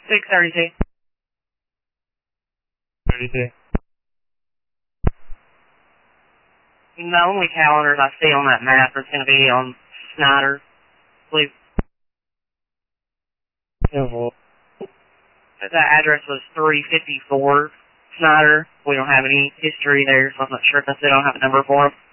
632. 32. The only calendars I see on that map is going to be on Snyder. Believe that address was 354 Snyder. We don't have any history there, so I'm not sure if I still don't have a number for them.